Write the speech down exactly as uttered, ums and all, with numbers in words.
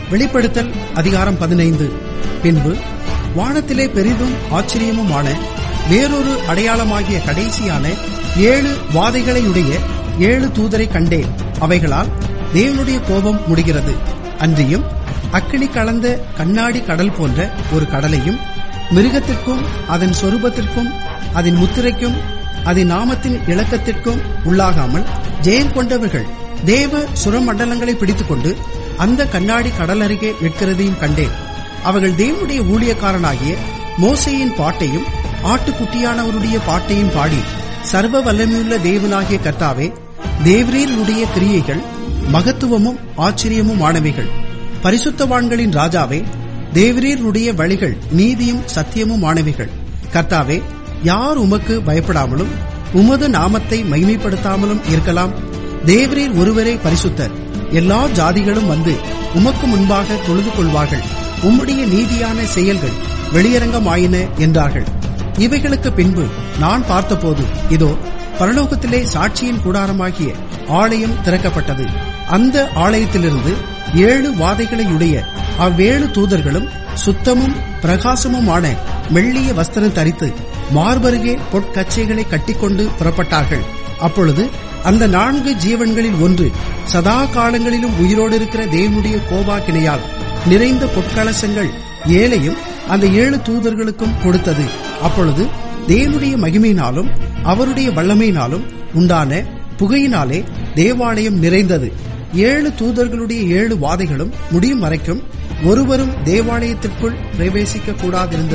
வெளிப்படுத்தல் அதிகாரம் பதினைந்து. பின்பு வானத்திலே பெரிதும் ஆச்சரியமுமான வேறொரு அடையாளமாகிய கடைசியான ஏழு வாதைகளையுடைய ஏழு தூதரை கண்டேன். அவைகளால் தேவனுடைய கோபம் முடிகிறது. அன்றியும் அக்கினி கலந்த கண்ணாடி கடல் போன்ற ஒரு கடலையும், மிருகத்திற்கும் அதன் சொரூபத்திற்கும் அதன் முத்திரைக்கும் அதன் நாமத்தின் இலக்கத்திற்கும் உள்ளாகாமல் ஜெயம் கொண்டவர்கள் தேவ சுரமண்டலங்களை பிடித்துக் கொண்டு அந்த கண்ணாடி கடல் அருகே நிற்கிறதையும் கண்டேன். அவர்கள் தேவனுடைய ஊழியக்காரனாகிய மோசேயின் பாட்டையும் ஆட்டுக்குட்டியானவருடைய பாட்டையும் பாடி, சர்வ வல்லமையுள்ள தேவனாகிய கர்த்தாவே, தேவரீருடைய கிரியைகள் மகத்துவமும் ஆச்சரியமும் ஆனவைகள். பரிசுத்தவான்களின் ராஜாவே, தேவரீருடைய வழிகள் நீதியும் சத்தியமும் ஆனவைகள். கர்த்தாவே, யார் உமக்கு பயப்படாமலும் உமது நாமத்தை மகிமைப்படுத்தாமலும் இருக்கலாம்? தேவரீர் ஒருவரே பரிசுத்தர். எல்லா ஜாதிகளும் வந்து உமக்கு முன்பாக தொழுது கொள்வார்கள். உம்முடைய நீதியான செயல்கள் வெளியரங்கமாயின என்றார்கள். இவைகளுக்கு பின்பு நான் பார்த்தபோது, இதோ பரலோகத்திலே சாட்சியின் கூடாரமாகிய ஆலயம் திறக்கப்பட்டது. அந்த ஆலயத்திலிருந்து ஏழு வாதைகளையுடைய அவ்வேழு தூதர்களும் சுத்தமும் பிரகாசமுமான மெல்லிய வஸ்திரம் தரித்து மார்பருகே பொற்கச்சைகளை கட்டிக்கொண்டு புறப்பட்டார்கள். அப்பொழுது அந்த நான்கு ஜீவன்களில் ஒன்று சதா காலங்களிலும் உயிரோடு இருக்கிற தேவனுடைய கோபாக்கினையால் நிறைந்த பொற்கலசங்கள் ஏழையும் அந்த ஏழு தூதர்களுக்கும் கொடுத்தது. அப்பொழுது தேவனுடைய மகிமையினாலும் அவருடைய வல்லமையினாலும் உண்டான புகையினாலே தேவாலயம் நிறைந்தது. ஏழு தூதர்களுடைய ஏழு வாதைகளும் முடியும் வரைக்கும் ஒருவரும் தேவாலயத்திற்குள் பிரவேசிக்க கூடாதிருந்தது.